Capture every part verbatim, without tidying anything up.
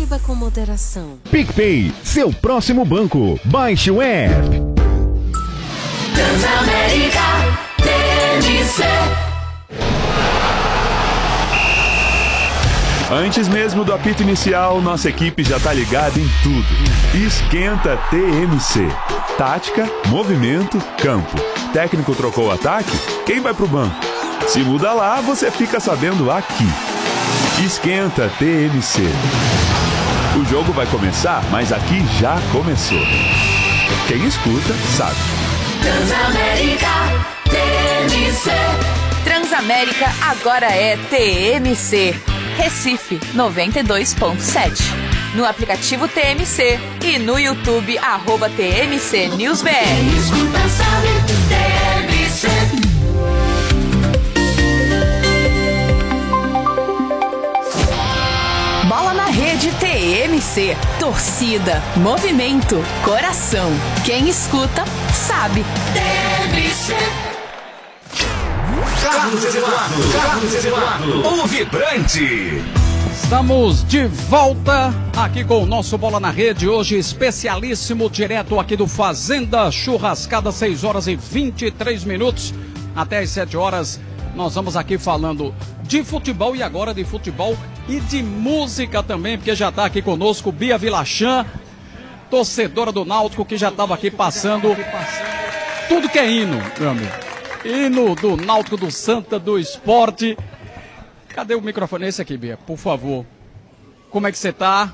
Beba com moderação. PicPay, seu próximo banco. Baixe o app. Transamérica T M C. Antes mesmo do apito inicial, nossa equipe já tá ligada em tudo. Esquenta T M C. Tática, movimento, campo. Técnico trocou o ataque? Quem vai pro banco? Se muda lá, você fica sabendo aqui. Esquenta T M C. O jogo vai começar, mas aqui já começou. Quem escuta, sabe. Transamérica T M C. Transamérica agora é T M C. Recife noventa e dois ponto sete. No aplicativo T M C e no YouTube, arroba T M C News B R. Quem escuta sabe, T M C. Bola na rede T M C. Torcida, movimento, coração. Quem escuta, sabe. T M C. Carlos Eduardo, Carlos Eduardo, o vibrante. Estamos de volta aqui com o nosso Bola na Rede, hoje especialíssimo, direto aqui do Fazenda Churrascada, seis horas e vinte e três minutos, até as sete horas, nós vamos aqui falando de futebol e agora de futebol e de música também, porque já está aqui conosco Bia Vilachan, torcedora do Náutico, que já estava aqui passando tudo que é hino, meu amigo. Hino do Náutico, do Santa, do Esporte. Cadê o microfone? Esse aqui, Bia, por favor. Como é que você tá?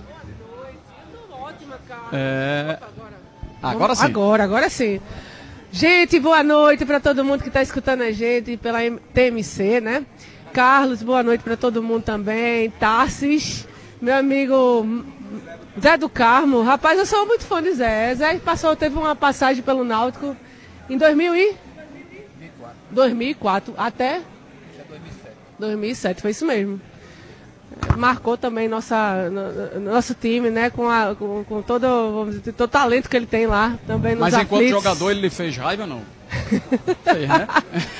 Tô ótima, cara. É... Agora sim. Agora, agora sim. Gente, boa noite para todo mundo que tá escutando a gente pela T M C, né? Carlos, boa noite para todo mundo também. Tarsis, meu amigo Zé do Carmo. Rapaz, eu sou muito fã de Zé. Zé passou, teve uma passagem pelo Náutico em dois mil e... dois mil e quatro, até dois mil e sete, foi isso mesmo. Marcou também nossa, no, nosso time, né? Com, a, com, com todo, vamos dizer, todo o talento que ele tem lá, também nos Mas enquanto aflitos. jogador ele lhe fez raiva, não? Fez, né?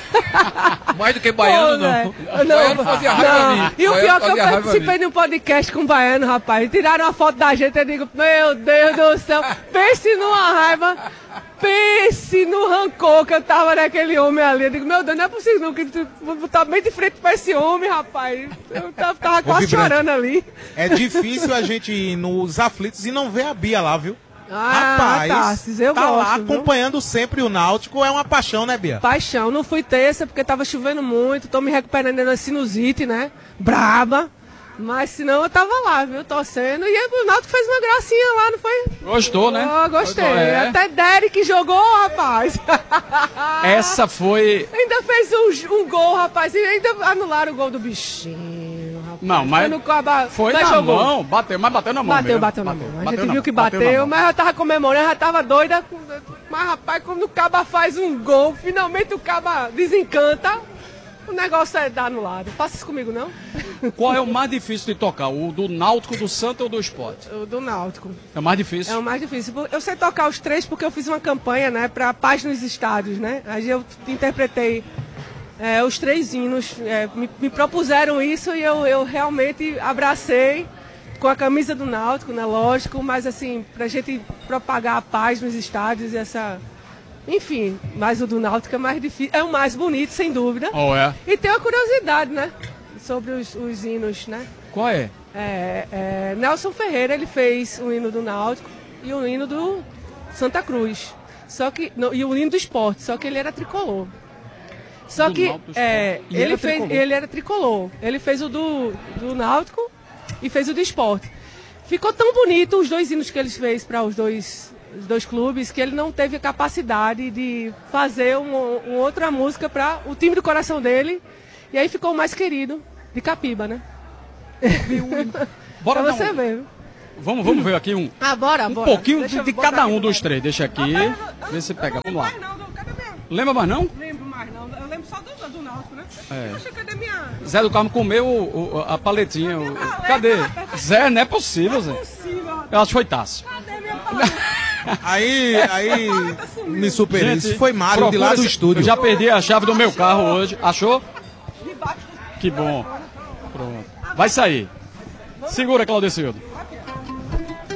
Mais do que baiano, Pô, não. né? Baiano fazia raiva a mim. E o Baiano pior é que eu fazia raiva a participei mim. de um podcast com o baiano, rapaz. Tiraram uma foto da gente e eu digo, meu Deus do céu, pense numa raiva, pense no rancor que eu tava naquele homem ali. Eu digo, meu Deus, não é possível não, que tu tá bem de frente pra esse homem, rapaz. Eu tava, tava quase Vibrante, chorando ali. É difícil a gente ir nos aflitos e não ver a Bia lá, viu? Ah, Rapaz, Tarsis, eu tá gosto, lá viu? acompanhando sempre o Náutico, é uma paixão, né, Bia? Paixão, não fui terça porque tava chovendo muito, tô me recuperando da sinusite, né? Braba. Mas senão eu tava lá, viu? Torcendo. E aí, o Náutico fez uma gracinha lá, não foi? Gostou, né? Oh, gostei. Gostou, é. Até Derek jogou, rapaz. Essa foi... Ainda fez um, um gol, rapaz. E ainda anularam o gol do bichinho, rapaz. Não, mas Foi, no caba... foi mas na jogou. mão, bateu, mas bateu na mão Bateu, mesmo. bateu na mão. A bateu gente na- viu que bateu bateu, na mão. mas eu tava comemorando, já tava doida. Mas, rapaz, quando o Caba faz um gol, finalmente o Caba desencanta, o negócio é dar anulado. Faça isso comigo, não? Qual é o mais difícil de tocar? O do Náutico, do Santa ou do Esporte? O do Náutico. É o mais difícil? É o mais difícil. Eu sei tocar os três porque eu fiz uma campanha, né, pra Paz nos Estádios, né? Aí eu interpretei é, os três hinos, é, me, me propuseram isso e eu, eu realmente abracei com a camisa do Náutico, né, lógico, mas assim, pra gente propagar a paz nos estádios e essa... Enfim, mas o do Náutico é mais difícil, é o mais bonito, sem dúvida. Oh, é? E tem uma curiosidade, né, sobre os, os hinos, né? Qual é? É, é, Nelson Ferreira, ele fez o hino do Náutico e o hino do Santa Cruz. Só que, não, e o hino do Esporte, só que ele era tricolor. Só Do que Náutico, do é, Esporte. E ele, era fez, tricolor. ele era tricolor. Ele fez o do, do Náutico e fez o do Esporte. Ficou tão bonito os dois hinos que ele fez para os dois, os dois clubes que ele não teve a capacidade de fazer uma, uma outra música para o time do coração dele. E aí ficou o mais querido, de Capiba, né? Bora pra dar você um- ver. Vamos, vamos ver aqui um, Ah, bora, um bora. pouquinho Deixa de, eu de botar cada aqui um no dos meu- três. Deixa aqui. Vê se pega. Vamos lá. Não, não, cadê mesmo? Lembra mais não? Lembro mais não. Eu lembro só do, do Náutico, né? É. Poxa, cadê minha... Zé do Carmo comeu o- o- a paletinha. o- Cadê? Zé, não é possível, Zé. Possível. Eu acho que foi Tássio. Cadê minha palavra? Aí, aí me superei. Isso foi Mário de lá procura do esse- estúdio. Eu já perdi a chave do meu carro hoje. Achou? Que bom. Pronto. Vai sair. Segura, Claudecildo.